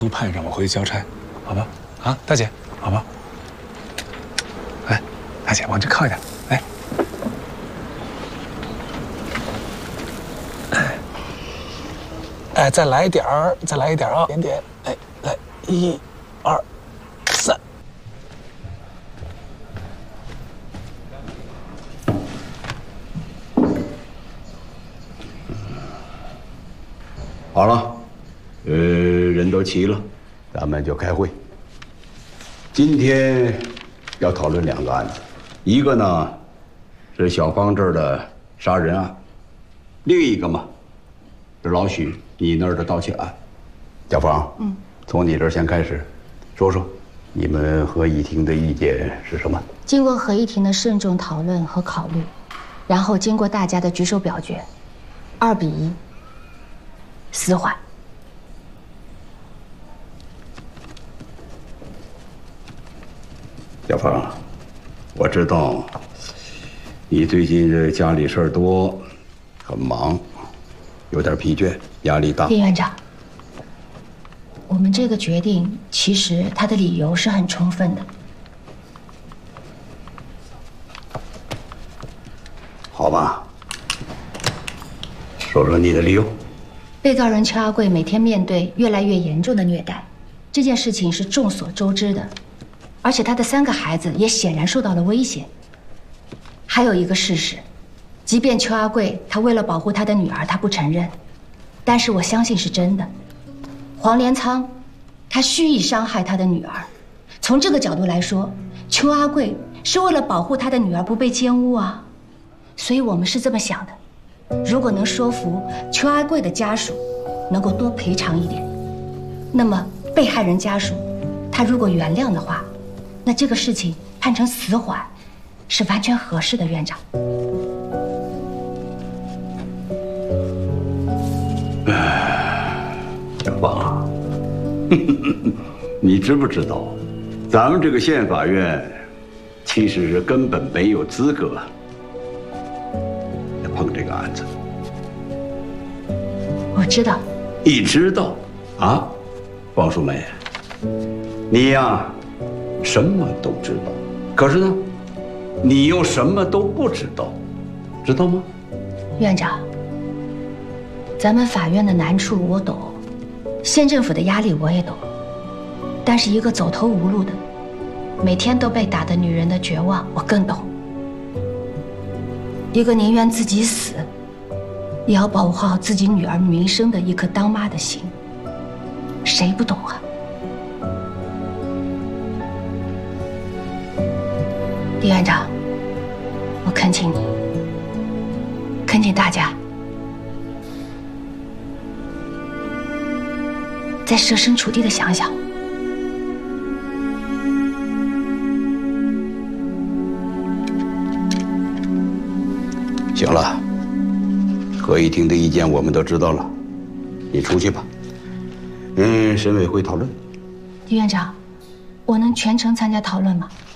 督派让我回去交差，好吧？啊，大姐，好吧。来，大姐往这靠一点，来。哎，再来一点儿，再来一点啊，点点。哎，来，1、2、3。 好了，人都齐了，咱们就开会。今天要讨论2个案子，一个呢是小芳这儿的杀人案，另一个嘛是老许你那儿的盗窃案。小芳，从你这儿先开始，说说你们合议庭的意见是什么？ 经过合议庭的慎重讨论和考虑，然后经过大家的举手表决，2比1，死缓。 小芳，我知道你最近这家里事儿多，很忙，有点疲倦，压力大。 叶院长，我们这个决定其实他的理由是很充分的。 好吧，说说你的理由。 被告人邱阿贵每天面对越来越严重的虐待，这件事情是众所周知的，而且他的3个孩子也显然受到了威胁。还有一个事实，即便邱阿贵他为了保护他的女儿，他不承认，但是我相信是真的。黄连仓他蓄意伤害他的女儿，从这个角度来说，邱阿贵是为了保护他的女儿不被奸污啊。所以我们是这么想的。如果能说服邱阿贵的家属能够多赔偿一点，那么被害人家属他如果原谅的话，那这个事情判成死缓是完全合适的，院长。 小芳啊，你知不知道，咱们这个县法院其实是根本没有资格碰这个案子。 我知道。 你知道啊，方淑梅，你呀，什么都知道，可是呢，你又什么都不知道，知道吗？ 院长，咱们法院的难处我懂，县政府的压力我也懂，但是一个走投无路的，每天都被打的女人的绝望我更懂。一个宁愿自己死，也要保护好自己女儿名声的一颗当妈的心，谁不懂啊？李院长，我恳请你，恳请大家再设身处地的想想。 行了，合议庭的意见我们都知道了，你出去吧。审委会讨论。 李院长，我能全程参加讨论吗？